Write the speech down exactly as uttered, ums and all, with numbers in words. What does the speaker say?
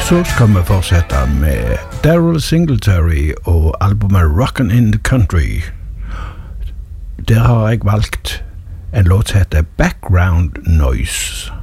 så skal vi fortsette med Daryl Singletary og albumet Rockin' in the Country. Der har jeg valgt en låt som heter Background Noise.